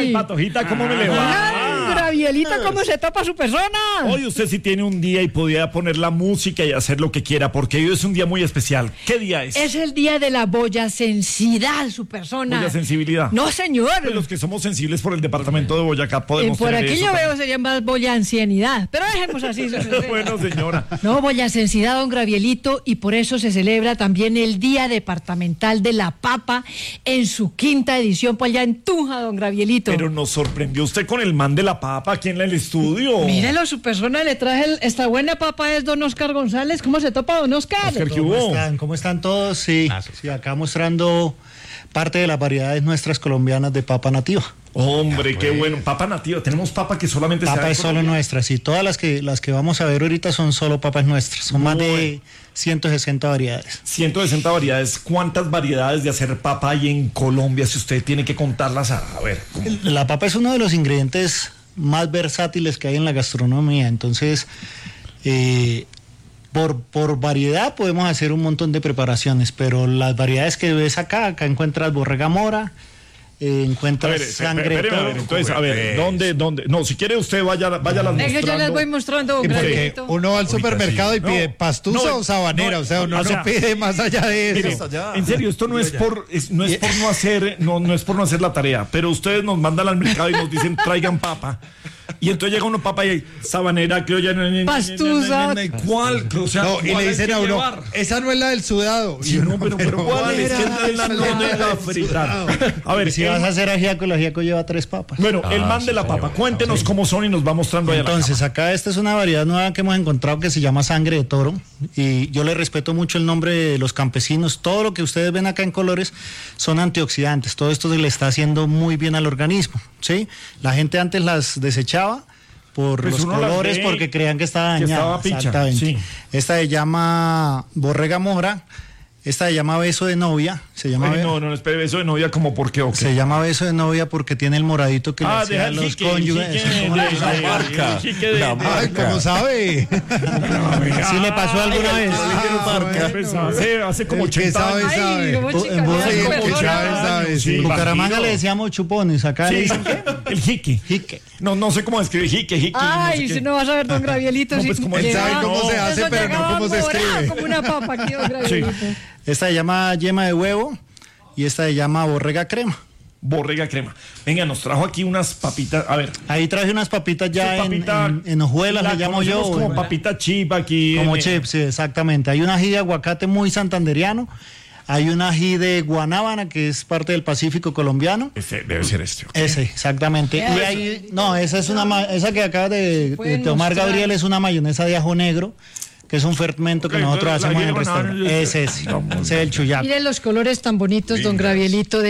Ay, Patojita, ¿cómo me le va? Gravielita, ¿cómo se topa su persona? Hoy usted sí tiene un día y podría poner la música y hacer lo que quiera, porque hoy es un día muy especial. ¿Qué día es? Es el día de la boyacensidad, su persona. ¿Boyasensibilidad? No, señor. Pues los que somos sensibles por el departamento de Boyacá podemos Por tener aquí eso yo también. veo sería más boyancianidad, pero dejemos así. Bueno, señora. No, boyacensidad, don Gravielito, y por eso se celebra también el Día Departamental de la Papa en su 5ª edición, pues allá en Tunja, don Gravielito. Pero nos sorprendió usted con el man de la papa aquí en el estudio. Mírelo, su persona, le traje esta buena papa, es don Oscar González. ¿Cómo se topa, don Oscar? Oscar, ¿qué hubo? ¿Cómo están todos? Sí, acá mostrando parte de las variedades nuestras colombianas de papa nativa. Hombre, qué bueno. Papa nativa. Tenemos papa que solamente se da Papa en es solo Colombia. nuestra, sí. Todas las que vamos a ver ahorita son solo papas nuestras. Son más de 160 variedades. 160 variedades. ¿Cuántas variedades de hacer papa hay en Colombia? Si usted tiene que contarlas, a ver. La papa es uno de los ingredientes más versátiles que hay en la gastronomía. Entonces, por variedad podemos hacer un montón de preparaciones, pero las variedades que ves acá encuentras borrega mora, encuentras sangre de toro. Entonces, a ver, ¿dónde? No, si quiere usted vaya las Venga, yo les voy mostrando. mostrando, don Porque Gravielito. uno va al supermercado y pide pastusa o sabanera, o sea, uno no pide más allá de Mire, eso. en serio, esto no es por no hacer la tarea, pero ustedes nos mandan al mercado y nos dicen traigan papa. Y entonces llega uno papa y sabanera, criolla, Pastusa. ¿cuál? O sea, No, y ¿cuál le hay dicen que a uno, llevar? esa no es la del sudado. Sí, no, pero ¿cuál es? ¿Qué es la del fritar? A ver, Si vas a hacer ajiaco, el ajiaco lleva 3 papas. bueno, el man de la papa, cuéntenos cómo son y nos va mostrando allá. Entonces, acá esta es una variedad nueva que hemos encontrado que se llama sangre de toro, y yo le respeto mucho el nombre de los campesinos. Todo lo que ustedes ven acá en colores son antioxidantes. Todo esto se le está haciendo muy bien al organismo, ¿sí? La gente antes las desechaba por Pues los uno las colores, ve porque creían que estaba que dañada. estaba picha, Exactamente. sí. Esta se llama borrega mora, esta se llama beso de novia, No, espere, beso de novia, como por qué, se llama beso de novia porque tiene el moradito que le deja hacían el los jique, cónyuges. la marca. Ay, ¿cómo sabe? ¿Sí le pasó alguna vez? Hace como El que 80 sabe, años. sabe. cómo En chicanea Buenos su Aires, el que persona. sabe, sabe, sí. En Bucaramanga bandido. le decíamos chupones, acá le Sí, dicen ¿qué? el jique. Jique. No sé cómo escribir jique. Ay, si no vas a ver, don Gravielito. No, si pues, como él sabe llegaba- cómo se hace, eso pero no llegaba cómo se morado escribe. como una papa aquí, don Gravielito. Esta se llama yema de huevo y esta se llama borrega crema. Borrega crema. Venga, nos trajo aquí unas papitas. A ver. Ahí traje unas papitas ya esa papita, en hojuelas, la le llamo yo. conocemos como papita chip aquí. Como chips, sí, exactamente. Hay un ají de aguacate muy santanderiano. Hay un ají de guanábana, que es parte del Pacífico colombiano. Debe ser este. Ese, exactamente. Y ahí, no, esa es esa que acaba de Pueden tomar mostrar. Gabriel, es una mayonesa de ajo negro, que es un fermento que Ok, nosotros la hacemos en el llevan a- restaurante. Ese es el chuyaco. Miren los colores tan bonitos, don Gravielito.